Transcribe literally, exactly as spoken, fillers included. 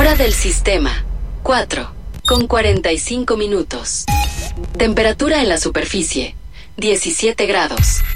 Hora del sistema, cuatro, con cuarenta y cinco minutos. Temperatura en la superficie, diecisiete grados.